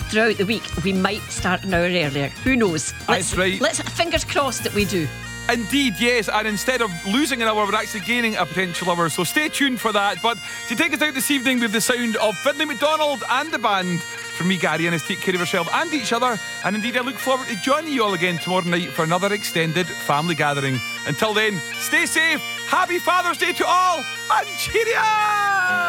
throughout the week, we might start an hour earlier. Who knows? That's right. Let's fingers crossed that we do. Indeed, yes, and instead of losing an hour, we're actually gaining a potential hour, so stay tuned for that. But to take us out this evening with the sound of Finlay MacDonald and the band, from me, Gary Innes, take care of yourself and each other, and indeed I look forward to joining you all again tomorrow night for another extended family gathering. Until then, stay safe, happy Father's Day to all, and cheerio!